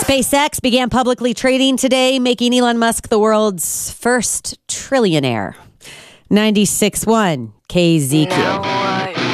SpaceX began publicly trading today, making Elon Musk the world's first trillionaire. 96.1 KZQ.